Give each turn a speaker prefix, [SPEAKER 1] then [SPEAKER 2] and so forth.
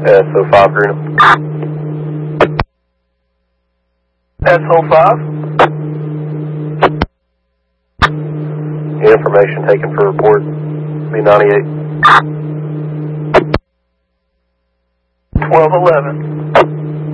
[SPEAKER 1] SO5 Greenham.
[SPEAKER 2] SO5.
[SPEAKER 1] Information taken for report. B98.
[SPEAKER 2] 1211.